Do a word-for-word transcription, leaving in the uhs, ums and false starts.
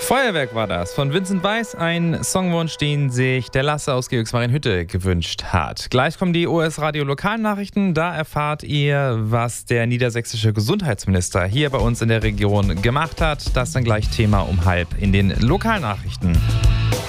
Feuerwerk war das von Vincent Weiss, ein Songwunsch, den sich der Lasse aus Georgsmarienhütte gewünscht hat. Gleich kommen die O S Radio Lokalnachrichten, da erfahrt ihr, was der niedersächsische Gesundheitsminister hier bei uns in der Region gemacht hat. Das dann gleich Thema um halb in den Lokalnachrichten.